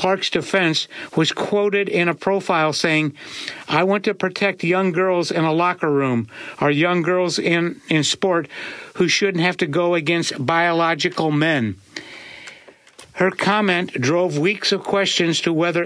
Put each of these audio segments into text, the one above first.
Clark's defense was quoted in a profile saying, "I want to protect young girls in a locker room, or young girls in sport who shouldn't have to go against biological men." Her comment drove weeks of questions to whether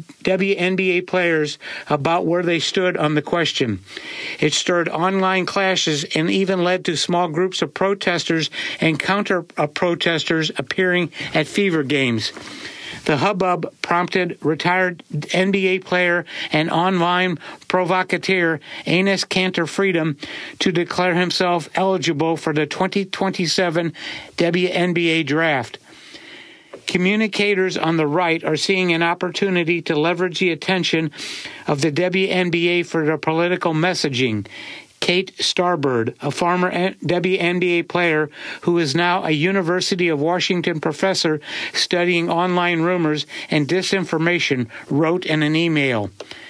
WNBA players about where they stood on the question. It stirred online clashes and even led to small groups of protesters and counter-protesters appearing at Fever games. The hubbub prompted retired NBA player and online provocateur Enes Kanter Freedom to declare himself eligible for the 2027 WNBA draft. Communicators on the right are seeing an opportunity to leverage the attention of the WNBA for their political messaging. Kate Starbird, a former WNBA player who is now a University of Washington professor studying online rumors and disinformation, wrote in an email.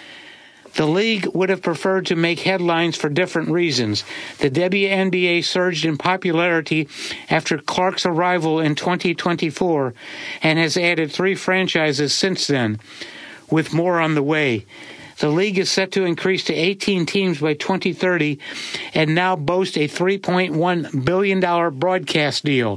The league would have preferred to make headlines for different reasons. The WNBA surged in popularity after Clark's arrival in 2024 and has added 3 franchises since then, with more on the way. The league is set to increase to 18 teams by 2030 and now boasts a $3.1 billion broadcast deal.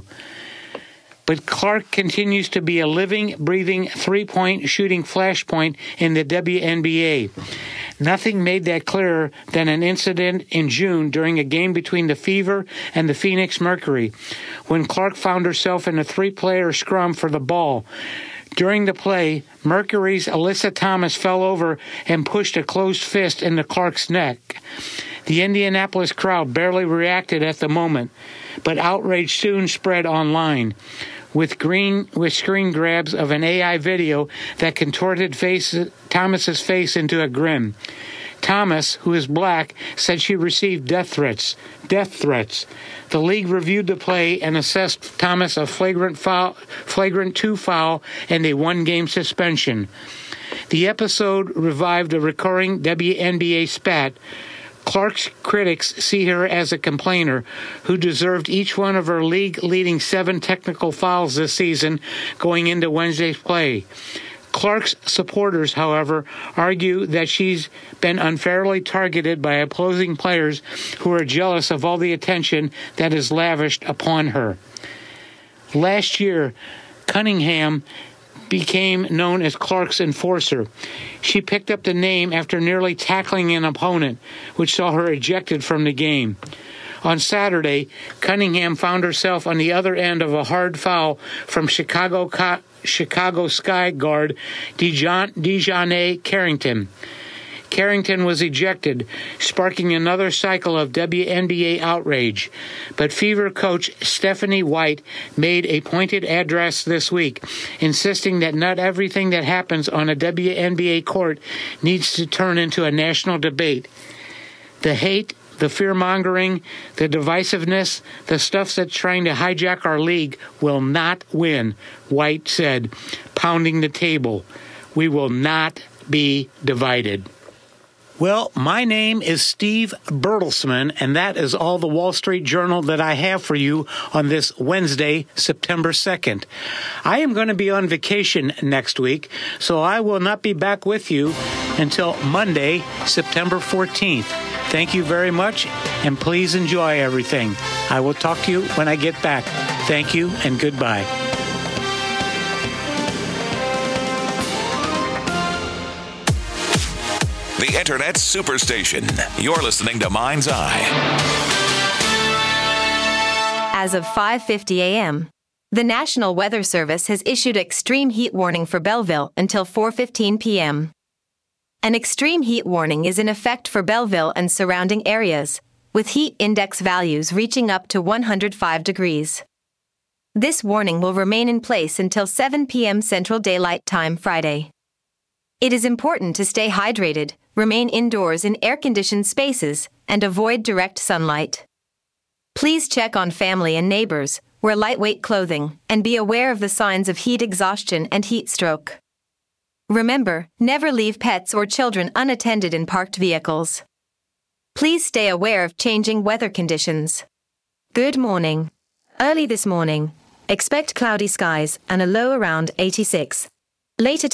But Clark continues to be a living, breathing, three-point shooting flashpoint in the WNBA. Nothing made that clearer than an incident in June during a game between the Fever and the Phoenix Mercury, when Clark found herself in a 3-player scrum for the ball. During the play, Mercury's Alyssa Thomas fell over and pushed a closed fist into Clark's neck. The Indianapolis crowd barely reacted at the moment, but outrage soon spread online, with screen grabs of an AI video that contorted Thomas's face into a grin. Thomas, who is black, said she received death threats. The league reviewed the play and assessed Thomas a flagrant 2 foul and a 1-game suspension. The episode revived a recurring WNBA spat. Clark's critics see her as a complainer who deserved each one of her league-leading 7 technical fouls this season going into Wednesday's play. Clark's supporters, however, argue that she's been unfairly targeted by opposing players who are jealous of all the attention that is lavished upon her. Last year, Cunningham became known as Clark's enforcer. She picked up the name after nearly tackling an opponent, which saw her ejected from the game. On Saturday, Cunningham found herself on the other end of a hard foul from Chicago Sky guard Dejounte Carrington. Carrington was ejected, sparking another cycle of WNBA outrage. But Fever coach Stephanie White made a pointed address this week, insisting that not everything that happens on a WNBA court needs to turn into a national debate. The hate, the fear-mongering, the divisiveness, the stuff that's trying to hijack our league will not win, White said, pounding the table. We will not be divided. Well, my name is Steve Bertelsman, and that is all the Wall Street Journal that I have for you on this Wednesday, September 2nd. I am going to be on vacation next week, so I will not be back with you until Monday, September 14th. Thank you very much, and please enjoy everything. I will talk to you when I get back. Thank you, and goodbye. The Internet Superstation. You're listening to Mind's Eye. As of 5:50 a.m., the National Weather Service has issued extreme heat warning for Belleville until 4:15 p.m. An extreme heat warning is in effect for Belleville and surrounding areas, with heat index values reaching up to 105 degrees. This warning will remain in place until 7 p.m. Central Daylight Time Friday. It is important to stay hydrated, remain indoors in air-conditioned spaces, and avoid direct sunlight. Please check on family and neighbors, wear lightweight clothing, and be aware of the signs of heat exhaustion and heat stroke. Remember, never leave pets or children unattended in parked vehicles. Please stay aware of changing weather conditions. Good morning. Early this morning, expect cloudy skies and a low around 86. Later